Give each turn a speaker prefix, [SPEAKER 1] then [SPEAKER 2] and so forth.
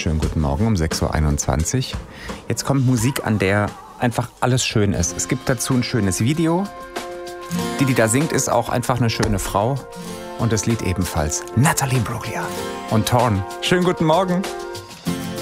[SPEAKER 1] wunderschönen guten Morgen um 6.21 Uhr. Jetzt kommt Musik, an der einfach alles schön ist. Es gibt dazu ein schönes Video. Die da singt, ist auch einfach eine schöne Frau. Und das Lied ebenfalls. Natalie Imbruglia und Torn. Schönen guten Morgen.